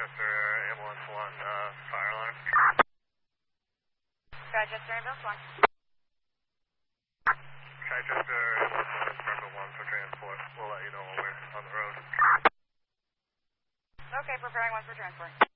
Chichester Ambulance 1, fire alarm. Chichester Ambulance 1. Chichester Ambulance 1, Brooklyn 1 for transport. We'll let you know when we're on the road. Okay, preparing 1 for transport.